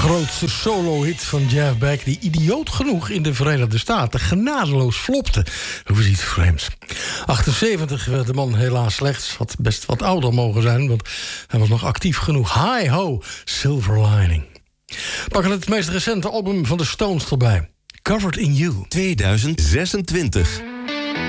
grootste solo-hit van Jeff Beck, die idioot genoeg in de Verenigde Staten genadeloos flopte. Hoe is iets vreemds. 78 werd de man helaas slechts. Had best wat ouder mogen zijn, want hij was nog actief genoeg. Hi ho, Silver Lining. Pakken het meest recente album van de Stones erbij. Covered in You. 2026.